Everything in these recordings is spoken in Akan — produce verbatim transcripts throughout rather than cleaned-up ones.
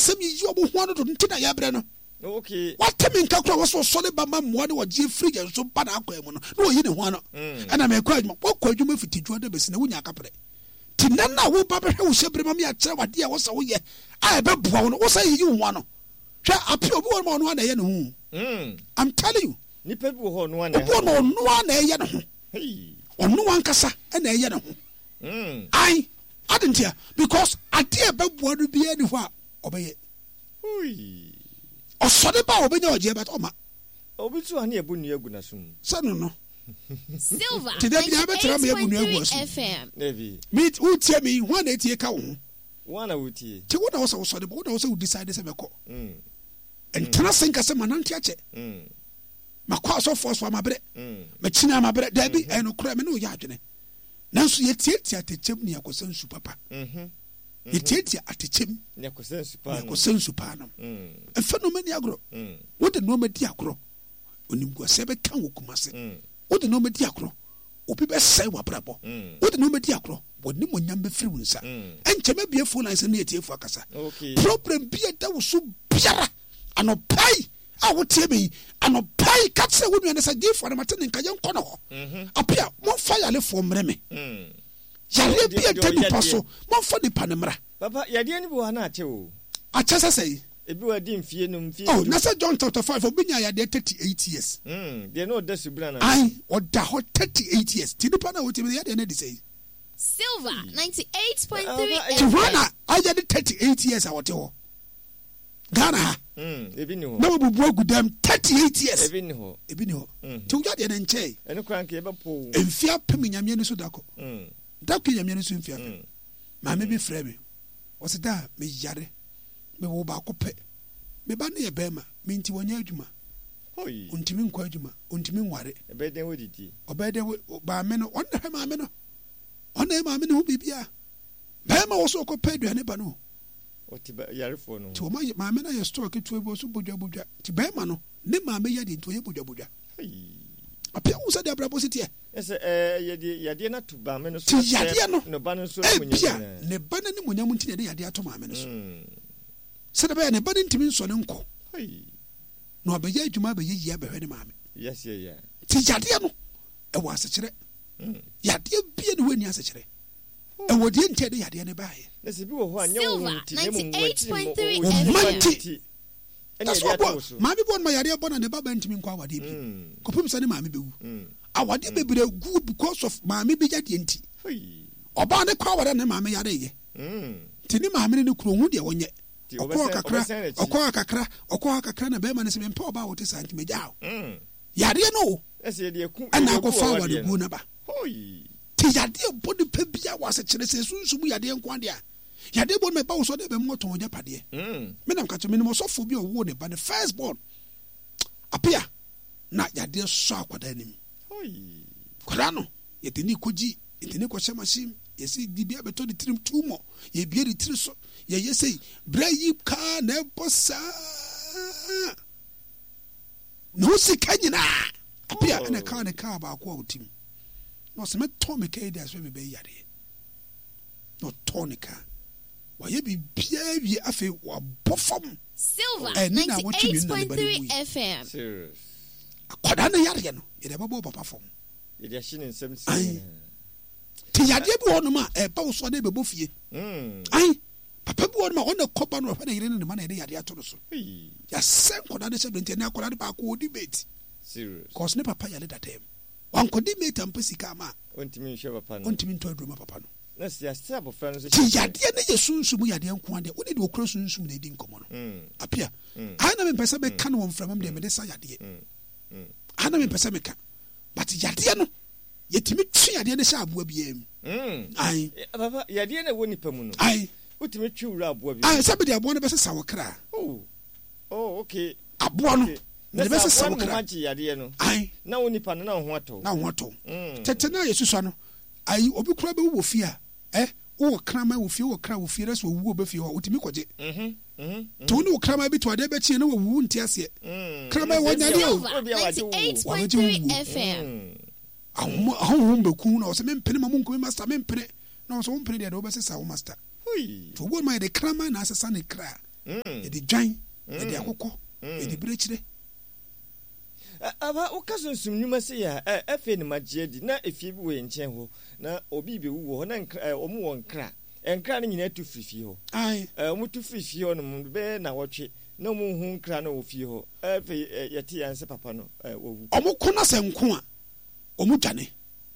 asem yi obo ho no do ntina ya bre no okay what me nka kura wo so so le ba ma mo ne wo je free je so ba na akwa mu no no yi ne ho no ana me kwa adwuma wo kwa adwuma fitidwo da besi na wo nya akapre ti nana wo ba behwe wo hyebre ma me akere wade a wo sa wo ye a be boa wo no wo sa yi ho no hwe api obi wo ma no na ye ne ho mm I'm telling you nipa bi wo ho no na wo no no na ye ne ho hey onu wankasa na ye ne ho mm ai adentia because ade e be boa do bia ni ho a obeye oi osode ba obenya oje bet oma obi tu ane ebu nu agu na sum sanu no Silver ti da bia betra me ebu nu agu asu Nevi me utie me ho na etie ka wo ho wo na utie ti wo na wo so osode ba wo na wo so decide se beko mm entana senka se mananti ache mm makwa so force for mabre mm machina mabre da bi eno kura me no ya adwene nanso yetietie atechem ne yakosan su papa mhm yetietie atechem ne yakosan su pa yakosan su pa no mm efa no mani agro mm wo de no madi agro onimgo se be kan wo kumase mm wo de no madi agro obi be sai wa brabo mm wo de no madi agro woni mo nyam be firi wunsa enchema bie fo lan se ne yetie fo akasa okay problem bia da wo so biara anopai a wo tie me anopai ka tse wo nuane sa gifo na mate nka yen kono ho apia mo fa yale fo mre me mm yale bia tani paso mo fa ni panemra papa yade ni bo na ache o ache sesei ebi wa di mfie no mfie oh na se John chapter five obinya yade thirty-eight years mm de no da subra na ai oda ho thirty-eight years ti nipa na wo tie me yade na di sei Silver ninety-eight point three Joanna ayade thirty-eight years awote ho Ghana mm ebi ni ho na bubu agu dem thirty-eight years ebi ni ho ebi ni ho ti uja de nche eno kran ke ebe po enfia pemi nyame ni so dako mm dako nyame ni so enfia ma me bi frɛ me o se da me yare me wo ba kope me ba ne ye bema me nti wonya adwuma hoi ontimi nkwa adwuma ontimi nware ebe den wodidi obede ba me no on na ma me no on na ma me no bibia bema wo so kope aduane ba no oti ba yare fo no ti o ma me na ye store ke tu ebo so bodwa bodwa ti bema no ne ma me yade nto ye bodwa bodwa hoi apia wo se de abrabo sitie ese eh yade yade na tu ba me no so yade no no ba no so munya ne ba na ni munya munti ne yade ato ma me no so se de ba ne ba ne ntimi nso ne nko hoi no ba ye adwuma ba ye yi abehwe ne ma me yes yeah yeah ti yade no e wo asekere mm yade bia ne wani asekere e wo de ntia de yade ne ba ye na se bi wo ho anya wo nti ne mu ninety-eight point three manti that's what ma bi bon ma yade bon na ne ba ba ntimi nko awade bi kopim sa ne ma me bewu awade bebre good because of ma me bi yade nti hoi oba ne kwa awade ne ma me yade ye mm ti ni ma me ne kuro hu de wonye okwa kakra okwa kakra okwa kakra na be ma ne se me mpa oba wote sa nti meja mm yade no ese de ku ana ko fa awade gu na ba hoi ti yade body pe bia wa se kire se sunsumu yade nko ade a yade bon me ba wo so de be mo ton oja pade mm me nam ka to me no so fo bi owo ne ba the first born apia na yade so akwada nim hoi kwada no yede ni koji yede ni ko shema shim yesi bibia beto di trim tumo ye bia di tri so ye yesi bra yi ka na bossa no si kanyina apia na ka ne ka ba ko utim no se me to me ka dia so me be yade no tonica wa ye bibia wi afi wa bofom Silver ninety-eight point three F M serious akwada na yare no ye de babo papa fom ye de shine nsem si ti yade bi wono ma e ba wo so de bebo fie mm ai papa bi wono ma on na kopa no fa na yire ne ma na de yade ato so ya sen koda de seventy na koda de ba ko debate serious cause ne papa yale datem wan ko debate am pesika ma ontimi nhwe papa no ontimi nto aduro ma papa no na sia sia bo fra no so ti yade ne ye sunsumu yade nko ade woni de okro sunsumu na edi nkomo no apia ana me pesa be kan won fra mam de me de sa yade ana me pesa me ka but yade no yetimi twi yade ne sha aboa bia mu ai papa yade na woni pa mu no ai utimi twi wura aboa bia ai sabe de aboa no be sa wokra oh oh okay aboa no ne be sa wokra yade no ai na woni pa no na ho ato na ho ato tete na yesusu no ai obi kura be wo fia eh wo krama wo fie wo kra wo fie reso wo be fie wo utimi koje mhm mhm to no krama bi to ade be chi na wo wu nti ase krama wo nyade o ninety-eight point three F M ahom ahom be ku na o se me mpene ma munko me master me mpene na o so mpene de de wo be sesa wo master hoi to wo ma de krama na asesa ne kra yɛde dwan yɛde akokɔ yɛde berɛkyire aba woka so nsum nnwuma se ya afei ne magye di na efie bi wɔ nkyɛn hɔ na obi be wu hɔ na ɔmo wɔ nkra nkra no nyina tu fifie hɔ ai ɔmo tu fifie hɔ no mo be na wɔtwe na mo hu nkra na wɔ fie hɔ afei yɛte yanse papa no wɔwu ɔmo kona sɛ nko a ɔmo dwane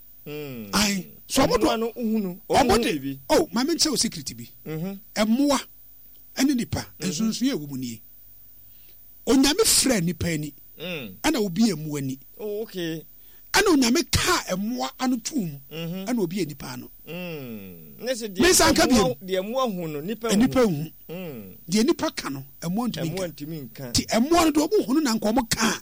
mm ai so ɔmo do no uhunu ɔmo de oh ma me nkyɛ o secret bi mhm ɛmoa ɛne nipa nsunsu yɛ wu mu nie onyame frɛ nipa ani mm ana obi emu ani oh okay ana onyame ka ɛmoa ano tum mhm ana obi anipa ano mm nese Me san ka biem. de ɛmoa hu no nipa nipa hu mm de nipa ka no ɛmoa ntumi ɛmoa ka ntumi nka ti ɛmoa no de ɔmo hu no na nka ɔmo ka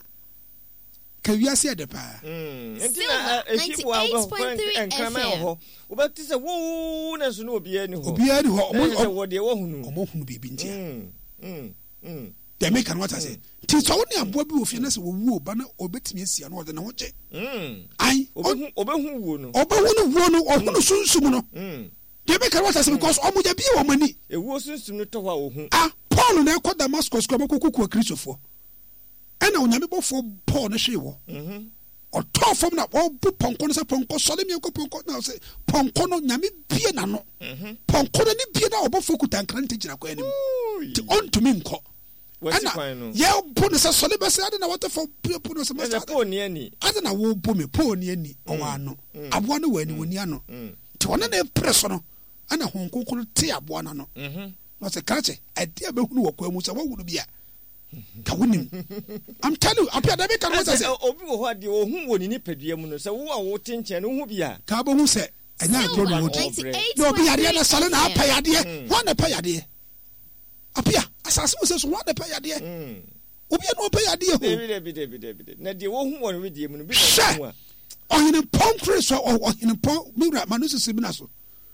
ka wiase ɛde paa mm Silver ninety-eight point three F M. ho wobɛte sɛ wo na so no obi ani ho obi ani hɔ ɔmo ɔmo wo de wo hu no ɔmo hu no biribi ntia mm mm mm de me kan wata sɛ ti sɛ wo ne aboa bi wɔ fie na sɛ wɔwu oba na obetumi asia no ɔde ne ho gye mm ai obehu obehu wo no ɔbɛwu no wuo no ɔhu no sunsum no mm de me kan wata sɛ because ɔmo gya bi wɔ ɔmo ani ewu sunsum no tɔ hɔ a wo hu ah Paul na ɛkɔ Damascus kɔ bɛkɔ kɔkɔ kristofo ɛna onyame bɔfo Paul no hwee wɔ mhm ɔtɔ fam na ɔbu pɔnkɔ no sɛ pɔnkɔ sɔle miɛnkɔ pɔnkɔ na sɛ pɔnkɔ no nyame bie na no mhm pɔnkɔ no ne bie na ɔbɔfo kuta nkrante gyina kɔ anim nti ɔntumi nkɔ wasi kwan no yɛbo no sɛ sɔle bɛsɛ ade na wɔtɔfo po no sɛ na masa po ni ani ade na wɔbo me po ni ani ɔwɔ ano aboa no wɔ ani wɔ ni ano nti ɔne ne prɛ so no ana hon konkon te aboa no no mhm na sɛ krache ade a bɛhunu wɔ kwa mu sɛ wɔwu no bia ka wonim I'm telling you apia da be kan wasa sɛ obi wɔ hɔ ade ohun wɔ ni nipadua mu no sɛ wo a wo te nkyɛn no hu bia ka bɛhu sɛ ɛnya agro no Silver wɔdi ninety-eight na obi point yadeɛ three na sɔle na F apa M. yadeɛ wɔn na pa yadeɛ apia asase wo sɛ so wɔn na pa yadeɛ mm obi na ɔpa yadeɛ ho debi debi debi debi na de wo hu wɔ no we mu no bi Hwɛ! hu a ɔhene pɔnkere so ɔhene pɔn mewura ma no sisi mi na so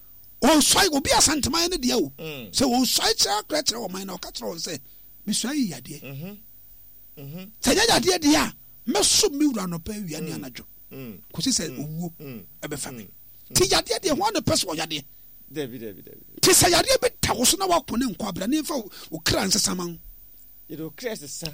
ɔnsɔe obi asanteman ne deɛ o mm sɛ ɔnsɔe kyerɛ akora kyerɛ ɔman na ɔka kyerɛ wɔn sɛ mesua yi yadeɛ mhm mhm sɛ nyɛ yadeɛ deɛ a mɛso mewura nɔpa awia ne anadwo mm kɔsi sɛ owuo mm ɛbɛfa me nti yadeɛ deɛ ho anɔpɛ sɛ ɔyadeɛ debi debi debi nti sɛ yadeɛ bɛta wo so na woakɔ ne nkɔ abra ne mfa wo kra nsesama wo you know crest sa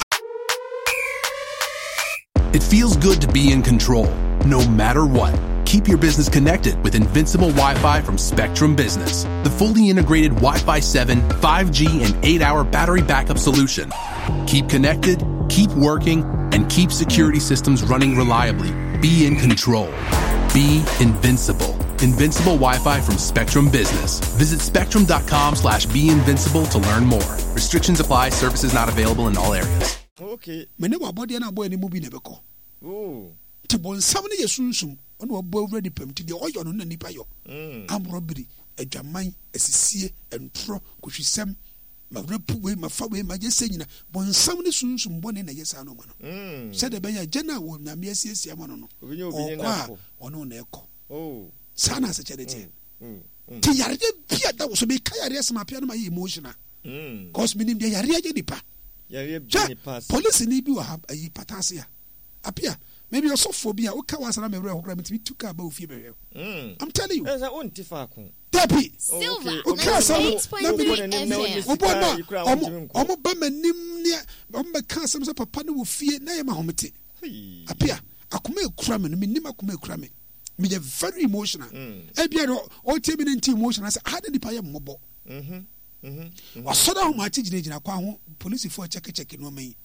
It feels good to be in control, no matter what. Keep your business connected with Invincible Wi-Fi from Spectrum Business, the fully integrated Wi-Fi seven, five G, and eight hour battery backup solution. Keep connected, keep working, and keep security systems running reliably. Be in control. Be invincible. Invincible Wi-Fi from Spectrum Business. Visit spectrum.com slash be invincible to learn more. Restrictions apply. Services not available in all areas. okay mene wabɔdeɛ no abɔ animu bi na ɛbɛkɔ oh nti bɔnsam no yɛ sunsum ɔne wabɔ awura nipa mu nti deɛ ɔyɔ no na nipa yɔ mm amorɔ biri adwaman asisie ntorɔ kohwisɛm mawura pu wei mafa wei magye sɛ nyina bɔnsam no sunsum bɔne na ɛyɛ saa no ma no mm sɛdeɛ ɛbɛyɛ agya no a wɔ nyame asiesie ma no no obi nye obi nye ɔkɔ na a ko ɔne wo na ɛkɔ oh saa na asɛkyɛ de teɛ mm mm nti yareɛ bia da wo so meka yareɛ sɛm apea no ma yɛ emotional mm cause menim deɛ yareɛ gye nipa yare bi hwɛ ni pass polisi ni bi wɔ ha ayi patase a apia maybe ɔsɔfoɔ bi a woka wasana mɛwerɛ hɔ kora metumi tu kaa ba wo fie bɛhwɛ mm I'm telling you ɛsɛ wo nti fa ko dabi Silver okay, asɛm no, ninety-eight point three na wo- F M. wobɔ no yi kora a wontumi ɔmo- nkɔ. ɔmo ba m'anim ne ɔmo bɛka asɛm sɛ papa no wɔ fie na yɛ ma homete Hei. apia akoma ekura me no menim akoma ekura me meyɛ very emotional Mm. ebia no ɔtie bi ne nti emotional sɛ ade nipa yɛ mmɔbɔ mhm mhm ɔsɔre ahomakye gyinagyina kɔ ho polisifoɔ kyɛkekyɛke nɔɔma yi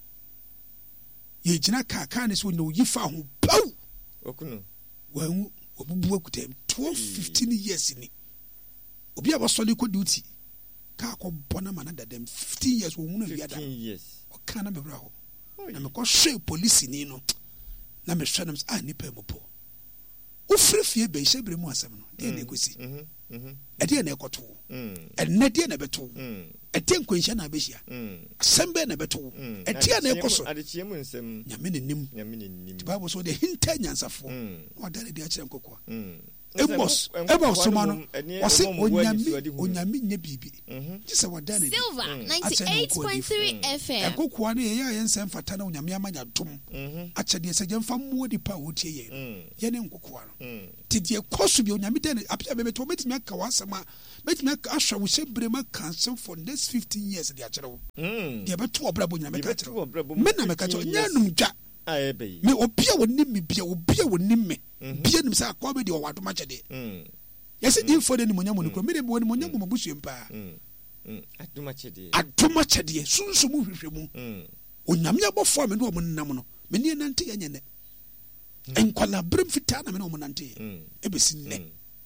yɛgyina kaa kaa ne sɛ ɔnyina oyi fa ho paw okunu wahu wabubu akuta m twelve fifteen years ni obi a wasɔle kɔ duty kaa kɔbɔ no ma no dadam fifteen years wɔhunu awiada fifteen years ɔka na mɛwerɛ hɔ na mekɔhwɛ polisini no na mehwɛ no m sɛ a nnipa mu po wofiri fie bɛnhyɛ berɛ mu asɛm no deɛ na ɛkɔsi mhm mhm ɛdeɛ na ɛkɔto wo mm ɛnnɛ deɛ na ɛbɛto wo mm ɛdeɛ nkwanhyia na abɛhyia mm asɛm bɛɛ na ɛbɛto wo mm ɛdeɛ na ɛkɔ so adekyee mu nsɛm nyame ne nim nyame ne nim nti bible sɛ wode hinta nyansafoɔ mm na wada ne de akyerɛ nkɔkoa mm Amos Amos Somano wase onyame onyame nye bibi gise wadane Silver ninety-eight point three F M ekokwa na ye ya ensem fata na onyame amanya dom achede se gemfa muodi pa wotie ye ye ne nkokwa no tidie koso bi onyame den apia be meto metimi aka wasema metimi aka ahwa wo shebrema cancel for next fifteen years de akere wo de beto obra bo nyame ka kere me na me ka kere nyanum dwa me obia woni me bia obia woni me bia nim sa akwa be de owado ma chede yesi di fo de ni monyamu ni kro me de bo ni monyamu mabusu mpa aduma chede aduma chede sunsumu hwehwe mu onyame abofo me no mo nnam no me ne nante ya nyene enkwala brem fita na me no mo nante ebesi nne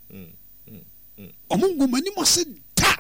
omungu mani mo se ta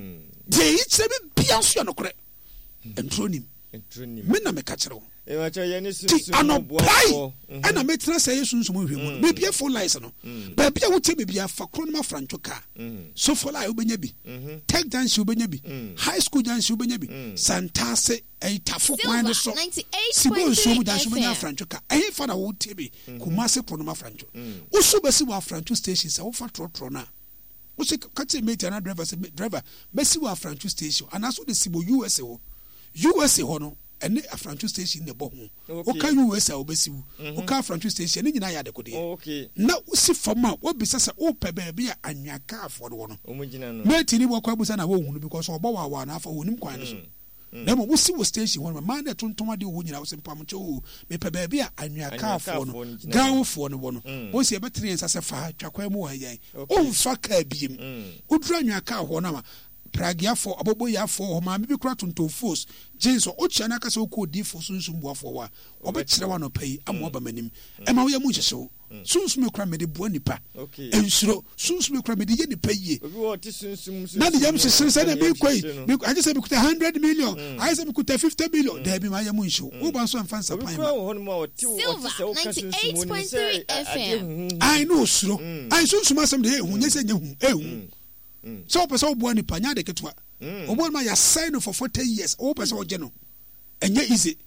de itse be bia so no kre entronim entronim me na me ka kire wo e wa cha ye ni sunsun boafo ana metra say sunsun hwe mu me bia full license no ba bia wo te be bia fa kro no ma francho ka so full license obenya bi tech dance obenya bi high school dance obenya bi santase e tafo kwan no so sibo so mu dance obenya francho ka e fa na wo te be kumase kro no ma francho wo so besi wa francho station sa wo fa tro tro na wo se ka te mate na driver se driver besi wa francho station ana so de sibo U S A wo U S A ho no ene afranchu station ne bo ho o ka U S A obesiwu o ka afranchu station ne nyina ya de kode okay na usi fama wo bisasa o pe ba bia anwaka afo do no omugina no mate ni wo kwa busa na wo hunu because obo wa wa na afa wonim kwan so na mo usi wo station ho ma na tonton ade wo nyina wo simpam che o me pe ba bia anwaka afo no gawo fo no wo no wo si e betre nsase fa twakwa mu wa yan o mfa ka biem o dura anwaka ho na ma pragia for abobo ya for ma bi kura tonton force Jesus o chia na ka se okodi for sunsun buafo wa obekire wa no pai amo ba manim e ma wo ya mu nhyeso sunsun me kura me de bua nipa ensuro sunsun me kura me de ye nipa yie obi wo ti sunsun na de yam hyehyere se na me koi me I just say me kuta one hundred million I say me kuta fifty million da bi ma ya mu nhyeso wo ba so amfa nsa pan ma Silver ninety-eight point three F M I know suro I sunsun asem de hu nye se nye hu ehu so person obo ni panya de ketwa obo ma ya sign for forty years o person oje no enye easy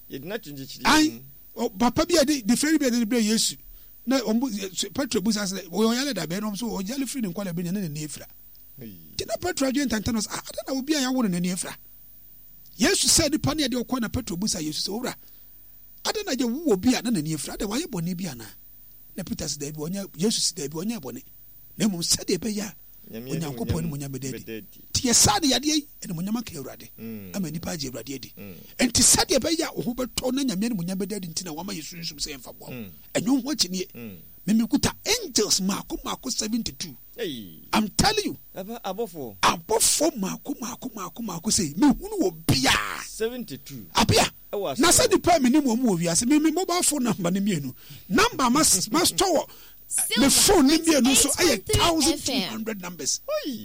ai papa bia de de free bia de bia Yesu na Petro busa say o yale da be no so o yale free ni kwala be na na efra tina Petro aje ntantanos ah na obi ya wo na na efra Yesu said the pani de okwa na Petro busa Yesu so owra ada na je wo obi a na na efra da waye bone bia na na Peter said da bi onya Yesu said da bi onya bone na mum said de be ya onyankopon mu nyame dedi tie sade yade ene mu nyama ka Awurade ama nipa je Awurade edi enti sade be ya oho beto na nyame mu nyame dedi ntina wama yesunsum se emfa bo enyo ho chinie meme kuta angels mako mako seventy-two I'm telling you abofo abofo mako mako mako mako say me hunu wo bia seventy-two apia na sade pa me ni mo mu owiase me mobile phone number ne mienu number mas mas to the phone ni no so I one thousand two hundred numbers.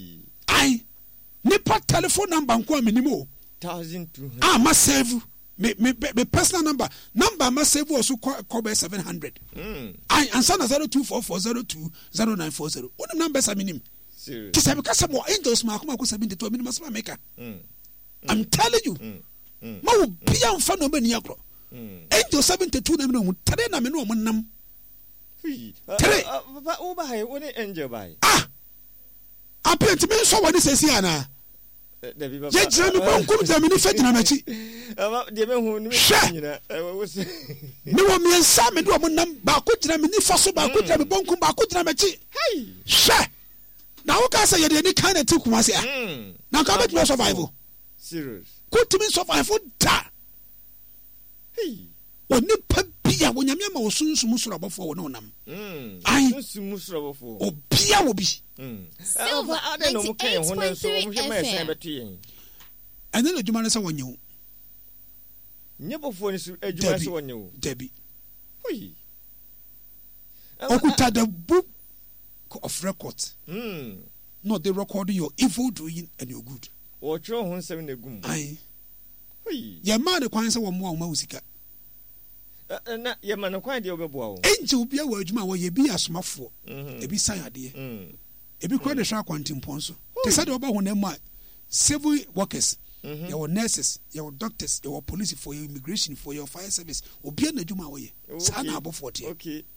I nipa telephone number nko minimo one thousand two hundred. Ah ma save me me me personal number number ma save also cover seven hundred. Mm. I answer na zero two four four zero two zero nine four zero. What numbers are minim? Serious. Kisa because some angels ma ko ma ko seventy-two minimum ma maker. I'm telling you. Ma wo bia mfa no mani akro. Angel seventy-two na me no tare na me no mo nam. Papa Uba hai woni angel bai. Ah. Apent me so woni sesi ana. Ye jira mi bon kum jira mi ni feti na machi. Aba de me hu ni me nyina. Me wo mi ensa me do mo nam ba ko jira mi ni faso ba ko jira mi bon kum ba ko jira machi. Hey. She. Na wo ka say ye de ni kan na ti kuma se a. Na ka bet me survival. Serious. Ko ti mi survival da. Hey. Oni pa bia wo nyame ma wo sunsumu surabofo wo no nam mm ai sunsumu surabofo obia wo bi mm silver ninety-eight point three F M ene le djuma na sa wonyew nyebofo ni su adjuma sa wonyew debi oi okuta the book of records mm no they record your evil doing and your good wo tro ho nsem na gum ai oi ye ma de kwan sa wo mo a wo ma usika na ye ma no kwan de obeboa wo enje bia wo adwuma wo ye bi asomafo e bi san ade e bi kura de hwa kwantimpon so te sa de oba ho na ma civil workers your nurses your doctors your police for your immigration for your fire service obi na adwuma wo ye sa na abofo te okay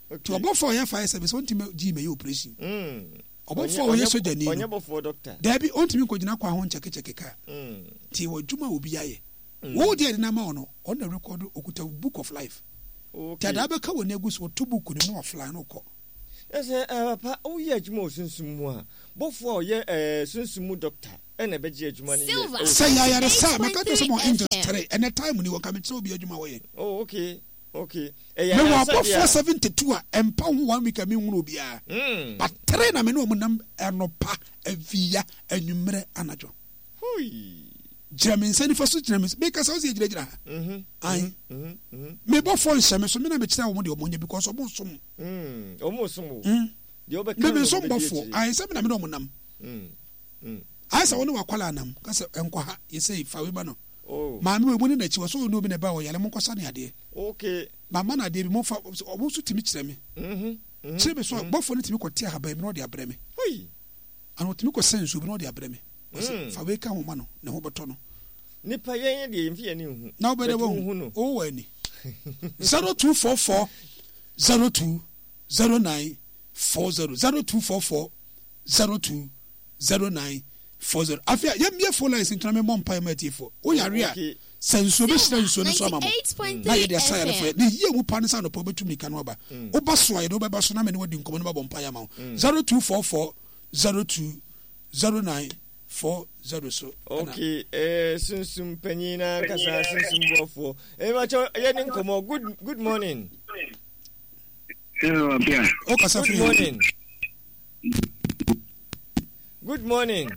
to obofo ye five seven so ntimi gi me operation mm obofo ye soja ni onye bofo doctor da bi ontimi ko gina kwa ho ncheke cheke ka mm ti wo djuma obi aye wo de na ma ono on the record okuta book of life okay tada be ka woni aguso to book ni no offline no ko yes eh papa o ye adwuma osunsun mu a bofo ye eh sunsun mu doctor ena be gi adwuma ni ye say ya ya sa me ka to some industry and the time ni wo ka me tse obi adwuma wo ye oh okay okay eh ya me wa four seventy-two a empa ho one week me hunu obi a but three na me no munam enopa avia anwumre anajo hui German send for such names because I was ejira ejira mhm ai mhm me bo phone shame so me na me kira wo de omonye because omo som mm omo som de obeka me som bo fo ai se me na me no monam mm mm ai sa woni wakwala nam ka se enkwa ha ye say fa we ba no oh ma me we ni na chi wo so no bi na ba wo yale mo kosa ne ade okay mama na ade bi mo fa omo so timi kire me mhm kire me so bo fo ni timi ko tia ha ba me no de abre me oi anu timi ko sense bi no de abre me fa we ka ho ma no ne ho boto no nipa yen de mfi ani hu na obede wo hu o wani zero two four four zero two zero nine four zero zero two four four zero two zero nine four zero afia ye me phone line sin tana me mompa ma tifo o yare a senso be senso no so mama na ye de say for ni ye mu pa ne sa no po betumi ka no ba o ba so ye do ba ba so na me ne wadi nkomo no ba bompa ya ma zero two four four zero two zero nine four zero so okay eh sunsum panyina kasa sunsum bofo eh ma cho ye ni nkomo good good morning hello pia o kasa good morning good morning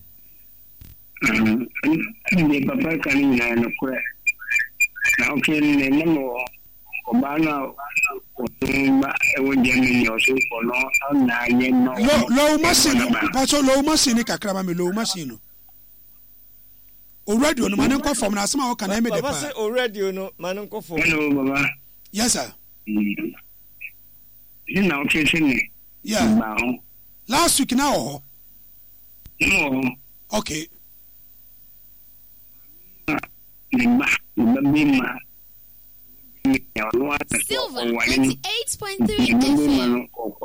ni papa kan na no kwa na okay ne mo obana ba e wo je mi yo so ko no na ye no lo lo machine ba so lo machine kakra ba me lo machine o radio no man nko form na asema o kana me de pa baba say o radio no man nko form hello baba yes sir you know okay sini yeah last week na o no okay ni ba ni ma Silver ninety-eight point three F M.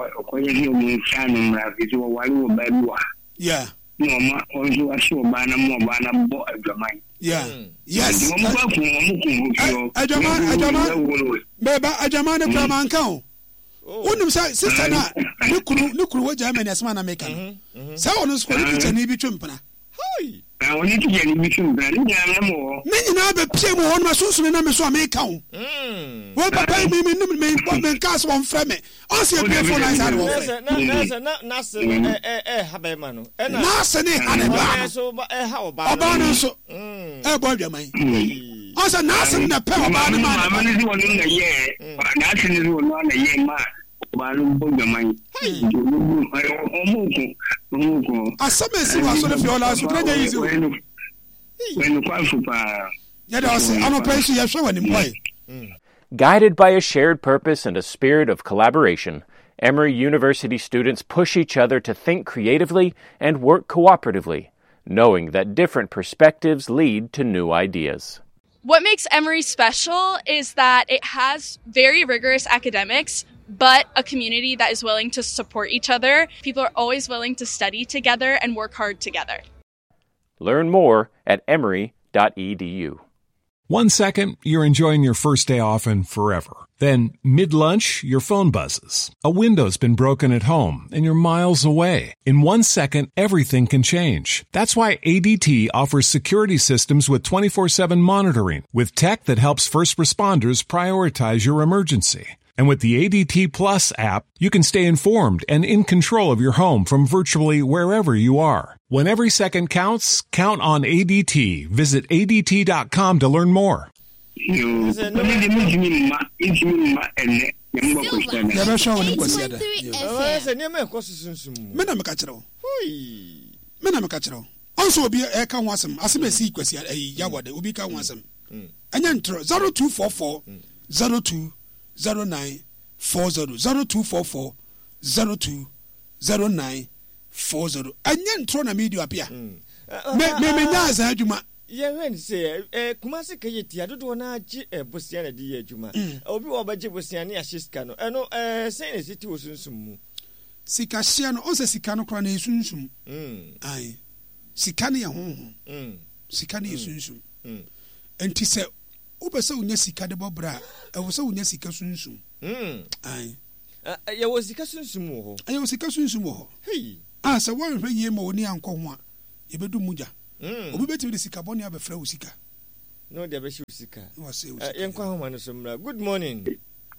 Yeah. No, ma, also I saw Bana more Bana more of the mind. Yeah. Yes. Ajama, Ajama, Beba, Ajama, the Kraman count. Wouldn't say, sister, look, look, what German as man American. So on the school, it's a navy trumpana. Hi. I want to get in between Brandy and more. Many now the same on my social number so I may count. Hm. Well, papa, me, me, me, me, cast one from me. Also, a beautiful nice animal. Nothing, eh, Habemano. And nothing, and so, eh, how about Obano? So, eh, boy, your mind. Also, nothing, the pair of Obano. Is one in a year, but nothing is one a year, man. Asamesi wa so fi ola so planya yizi when kwa super ya da se ano pensu ya hwe wani boy. Guided by a shared purpose and a spirit of collaboration, Emory University students push each other to think creatively and work cooperatively, knowing that different perspectives lead to new ideas. What makes Emory special is that it has very rigorous academics, but a community that is willing to support each other. People are always willing to study together and work hard together. Learn more at emory dot e d u. One second, you're enjoying your first day off and forever. Then, mid-lunch, your phone buzzes. A window's been broken at home, and you're miles away. In one second, everything can change. That's why A D T offers security systems with twenty-four seven monitoring, with tech that helps first responders prioritize your emergency. And with the A D T Plus app, you can stay informed and in control of your home from virtually wherever you are. When every second counts, count on A D T. Visit A D T dot com to learn more. You Never show any question. Mena me kachiro. Mena me kachiro. Also obi e ka ho asem, asem esi kwasi eh yawode obi ka ho asem. Anya ntro zero two four four zero two zero nine four zero zero two four four zero two zero nine four zero. Anya ntro na media apia. Me me me nya za adwuma. Yeah, when say, eh, Kumasi Kayeti, I don't want to Bosiana di Juma. Obi Obaji Bosiani Ashiskano. I know, eh, saying as it was soon. Sikasiano, also Sikano Crane Sunsum. Aye. Sikani a home. Sikani Sunsum. And to say, Oba so Nessika de Bobra, I was so Nessika Sunsum. Aye. I was the Casunsum. I was a Casunsum. Hey. Ah, so one for ye more near Uncle one. You better do Muja. Obi betu di sika boni abe fra usika. No de be shi usika. No say usika. Eh enkwa ho manu somra. Good morning.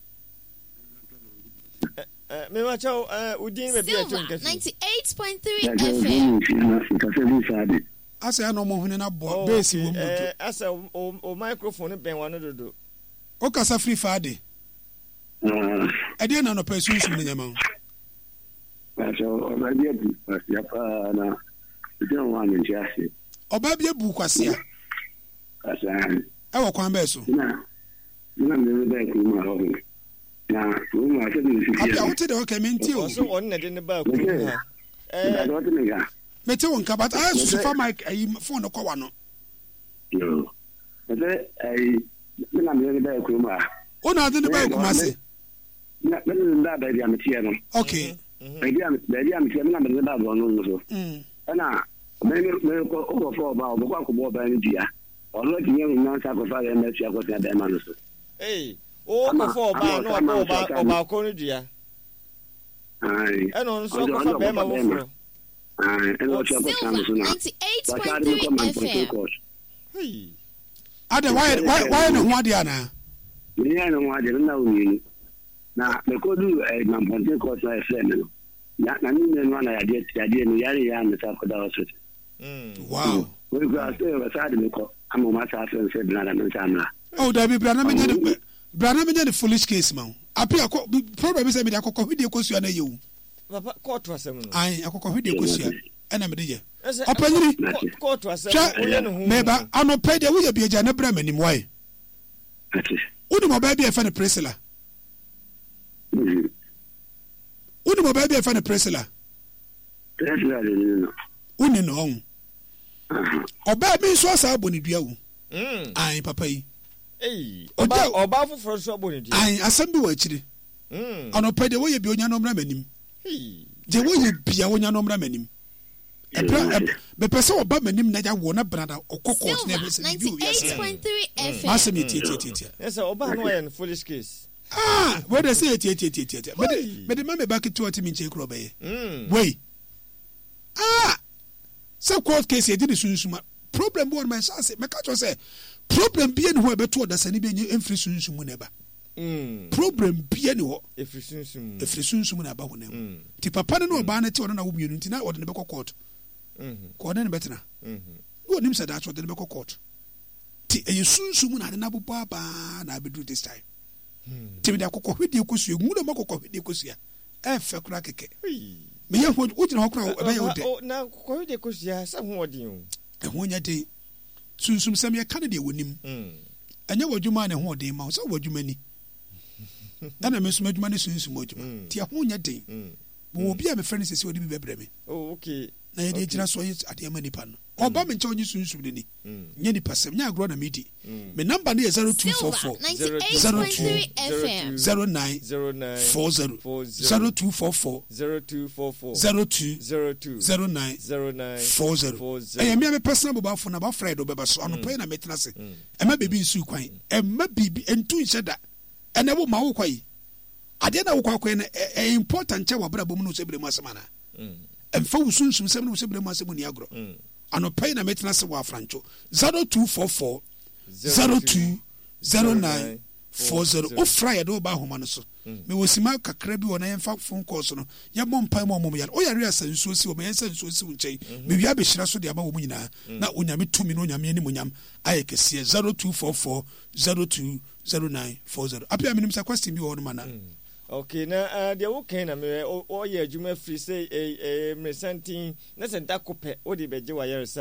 Eh me wa chao eh udin be bia chon kasi. ninety-eight point three F M. Asa no mo hune na bo base wo mu. Eh asa o microphone ben wa no dodo. O kasa free fade. Ah. E de na no person sum nyama. Asa o ba dia bi ya pa na. Don't want to just Oba bia bu kwase a. Asa. E wo kwan be so. Na. Na me be ku ma ho. Na, ku ma se ni fi. Abi awte de o ke menti o. So on na de ne ba ku ha. Eh, what me ga. Mete won ka but I so fa mic ai phone no kwa no. Yo. But ai na me be ku ma. O na de ne ba ku ma se. Na me na da dia me tie no. Okay. Ba dia ba dia me tie na me da bo no so. Mm. Ana me me ko o fo ba o ko ko bo ba ni dia o lo ti yen na sa ko fa le me ti ko ti da ma no so eh o ko fo ba no o ba o ba ko ni dia ai e no so ko fa be ma wo fro ai e no ti ko ta no so na ninety-eight point three F M. Hey Ada why why why no ho dia na ni ya no ho dia na wo ni na me ko du e na ponte ko sa F M no na na ni ne no na ya dia ya dia ni ya ya na sa ko da so. Mm. Wow. We go say we sa de ko amu ma sa fe se bla na me sa na. Oh, da bi brana me nyane brana me nyane foolish case ma. Api akọ problem say me de akọkọ hwede kosu na yewu. Papa court asem no. Ai akọkọ hwede kosu e na me de ye. Opanyiri court asem o no hu. Meba anope de wo ye bia na bra manim why. Ati. Udi mo ba bia fa na Priscilla. Udi mo ba bia fa na Priscilla. Priscilla no. Uni no. Oba bi so asa aboni dua wo. Mm. Ai papa yi. Eh, oba oba foforo so aboni dua. Ai asem bi wa akiri. Mm. Anopa de wo ye bi onya no mra manim. Eh. Je wo ye bia onya no mra manim. Ebra be pese oba manim na ja wo na brada okokot na be se bi wi ase. ninety-eight point three F M. Masem tie tie tie. Yes, oba no yan foolish case. Ah, what they say tie tie tie tie. But but the man be back to what me nche kro be. Mm. Wait. Ah. So court case e di sunsuma problem bo on my say me ka say problem bi eni ho e beto odasani bi enye emfiri sunsumu na ba mm problem bi eni ho efiri sunsumu efiri sunsumu na ba ho na ti papa ne no ba na ti ona na wo mienu nti na ode ne be court mhm ko ne ne betena mhm wo nim say that ode ne be court ti e sunsumu na na bobo aba na be do this time ti me da kokko hwedi ekosu egu na makokko hwedi ekosu ya e fe kura keke me ye ho ujina ho kura be ye ode na ko de ko sia sa ho odin o e ho nya de sunsum sam ye kan de wonim mm anya wadwuma ne ho odin ma so wadwuma ni ana me suma adwuma ne sunsum odwuma ti ho nya de wo bi a me friend sese odi bi bebre me oh okay na ye de jira so ye ade ma nipa no oba me nche onyi sunsum de ni nya nipa sem nya agro na medi me number ne zero two four four zero two F M zero nine four zero zero two four four zero two four four zero two zero two zero nine four zero. Eh me me personal mobile phone na ba Friday obeba so ono pay na metena se e ma bebi nsu kwan e ma bibi entu nhyeda e na wo ma wo kwai ade na wo kwa kwai na e important che wa bra bom no so bere mu asemana em fa wo sunsum sem no so bere mu asemu ni agro ano pay na metena se wa francho zero two four four zero two zero nine four zero o Friday do ba homa no so me wosima kakra bi wona yemfa phone calls no ya bom pai mo mo ya o yare asansuo si o me asansuo si unchen me wi abehira so de ama wo nyina na onyame tumi no onyame ni monyam ayekese zero two four four zero two zero nine four zero apia minim sa question bi wo no mana okay na dia wo kan na me o ye adwuma free say eh eh me santin na senta kopɛ o de beje wa yare sa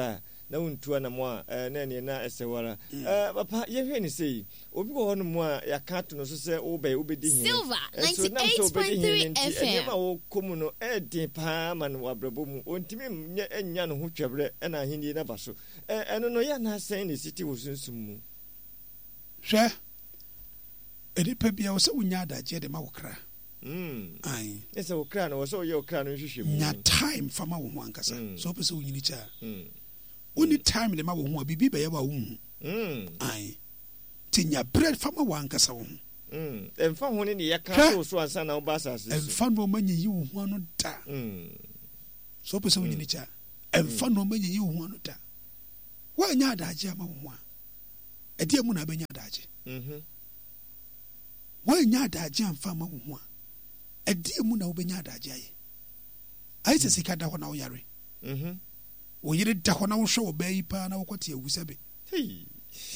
na wontua na mo a na ne na esewara eh papa ye hwe ni sei obi wo no mo a ya ka to no so se wo be wo be di hin Silver ninety-eight point three F M ma wo komu no e din pa ma no wabrabo mu ontimi nya enya no ho twebre e na ahindi na ba so eh eno no ya na sen ni city wo sunsum mu hwe edipa bia wo se wonya adaje de ma wo kra mm ai ese wo kra no wo se wo ye wo kra no hwehwe mu nya time fama wo ho ankasa so pese wo nyini cha mm oni time de ma wo ho bibi be ye ba wo hu mm ai tinya bread fama wo ankasa wo mm emfa ho ne ne ye ka so so ansa na wo ba asase so emfa no manyi yi wo ho no da mm so pese wo nyini cha emfa no manyi yi wo ho no da wa nya adaje ma wo ho a edi emu na be nya adaje mhm wa nya adaje amfa ma wo ho a edi emu na wo be nya adaje aye ai se sika da ho na wo yare mhm wo yire da ho na wo hwe wo ba yi pa na wo kwete awusabe hey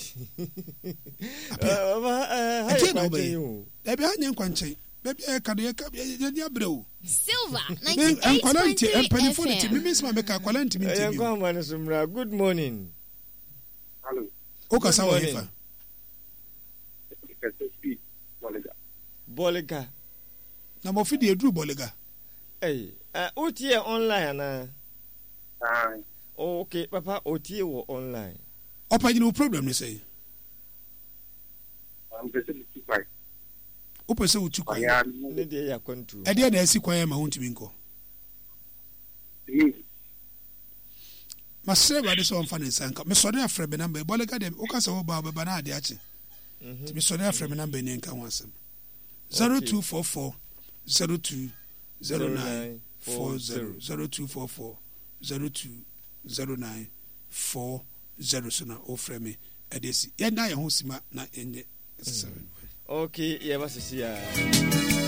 uh uh na be e be anya nkwanche be be ka de ka ye dia brew Silver ninety-eight point three F M. Mimi sima me ka kwalanti mi ti. Yanko amane sumra. Good morning. Hello. O ka sawa hefa. Bolega. Bolega. Na mo fidi edru bolega. Eh, uh O T A online na. Ah. Oh, okay, papa O T A wo online. Opa you no problem ni say. I'm person to buy. O pese wo tu kwan. Ne de ya kwantu. E de na esi kwan ma huntimi nko. Masere ba de so mfa ne sanka. Me sori afre be number bolega dem o ka se wo ba ba na ade ache. Mhm. Me sori afre me number ni nka ho asem. zero two four four zero two zero nine four zero zero two four four zero two zero nine four zero so na ofre me edesi. Ye na ye ho sima na enye seven. Okay, yeah, what's this? Yeah.